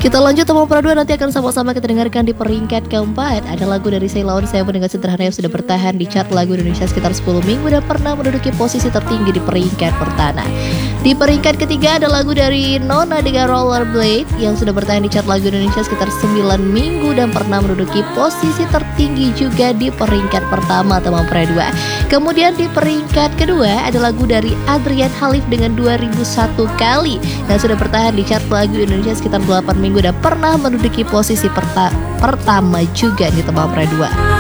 Kita lanjut teman perdua, nanti akan sama-sama kita dengarkan di peringkat keempat. Ada lagu dari Ceylon Seven dengan sederhana yang sudah bertahan di chart lagu Indonesia sekitar 10 minggu dan pernah menduduki posisi tertinggi di peringkat pertama. Di peringkat ketiga ada lagu dari Nona dengan Rollerblade yang sudah bertahan di chart lagu Indonesia sekitar 9 minggu dan pernah menduduki posisi tertinggi juga di peringkat pertama teman perdua. Kemudian di peringkat kedua ada lagu dari Adrian Halif dengan 2001 kali yang sudah bertahan di chart lagu Indonesia sekitar 8 minggu dan pernah menduduki posisi pertama juga di teman perdua.